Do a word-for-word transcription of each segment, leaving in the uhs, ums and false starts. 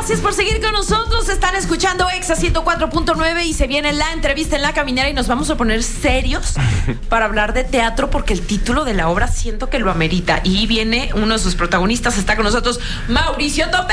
Gracias por seguir con nosotros. Están escuchando Exa ciento cuatro punto nueve y se viene la entrevista en La Caminera y nos vamos a poner serios para hablar de teatro porque el título de la obra siento que lo amerita. Y viene uno de sus protagonistas, está con nosotros, Mauricio Topete.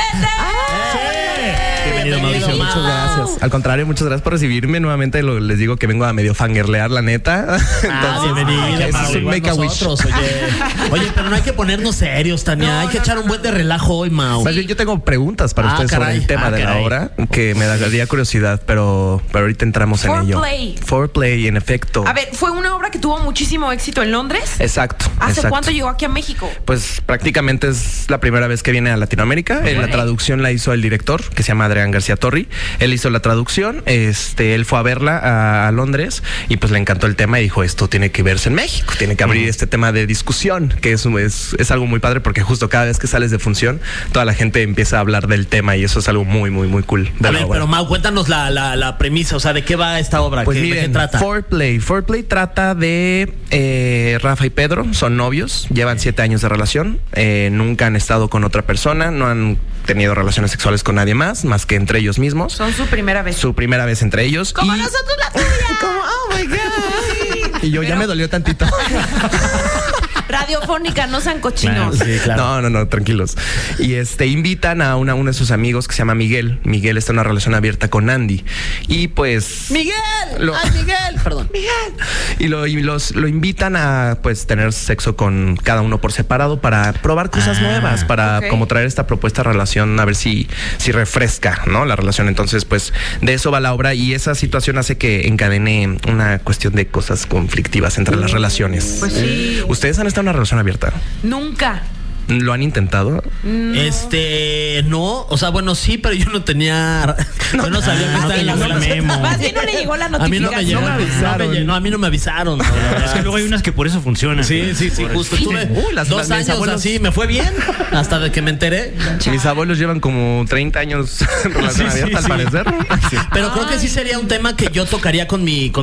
¡Ah! Bienvenido, Mauricio. Bienvenido. Muchas gracias. Al contrario, muchas gracias por recibirme nuevamente. Lo, les digo que vengo a medio fangirlear, la neta. Ah, bienvenido. Eso es un make a wish. Oye. Oye, pero no hay que ponernos serios, Tania. No, hay que no, echar no, un buen no. de relajo hoy, Mau. Más bien, yo tengo preguntas para Ah, ustedes caray. sobre el tema Ah, de la caray. obra que me daría curiosidad, pero, pero ahorita entramos en ello. Foreplay. Foreplay, en efecto. A ver, fue una obra que tuvo muchísimo éxito en Londres. Exacto. ¿Hace exacto. cuánto llegó aquí a México? Pues prácticamente es la primera vez que viene a Latinoamérica. Eh, La traducción la hizo el director, que se llama Adrián García Torri. Él hizo la traducción, este, él fue a verla a, a Londres y pues le encantó el tema y dijo, esto tiene que verse en México, tiene que abrir este tema de discusión, que es, es, es algo muy padre porque justo cada vez que sales de función, toda la gente empieza a hablar del tema y eso es algo muy, muy, muy cool de A la ver, obra. pero Mau, cuéntanos la, la, la premisa, o sea, ¿de qué va esta obra? Pues ¿Qué, miren, ¿De qué trata? Foreplay. Foreplay trata de eh, Rafa y Pedro, son novios, llevan siete años de relación, eh, nunca han estado con otra persona, no han tenido relaciones sexuales con nadie más, más que entre ellos mismos. Son su primera vez. Su primera vez entre ellos. Como y... nosotros la tuya. Como, oh my God. Y yo ya me dolió tantito. Radiofónica, no sean cochinos. Claro, sí, claro. No, no, no, tranquilos. Y este invitan a una, uno de sus amigos que se llama Miguel. Miguel está en una relación abierta con Andy. Y pues. ¡Miguel! Lo- ¡Ay, Miguel! Perdón. Y lo, y los, lo invitan a pues tener sexo con cada uno por separado para probar cosas Ah, nuevas, para ok. como traer esta propuesta de relación, a ver si, si refresca, ¿no? La relación. Entonces, pues, de eso va la obra y esa situación hace que encadene una cuestión de cosas conflictivas entre las relaciones. Pues sí. ¿Ustedes han estado en una relación abierta? Nunca. ¿Lo han intentado? Este, no, o sea, bueno, sí, pero yo no tenía. Yo no sabía que estaba en la no, no, relación. memo. Más bien no le llegó la A mí notificación. no me llegó, No me no me avisaron. llegó, no, a mí no me avisaron. no, la verdad. Es que luego hay unas que por eso funcionan. Sí, sí, sí, justo. Sí. Tuve Uy, las- dos las- mis años abuelos- así, me fue bien, hasta de que me enteré. Mis abuelos llevan como treinta años en relación Sí, sí, abierta, sí. al parecer. Sí. Pero creo que sí sería un tema que yo tocaría con mi, con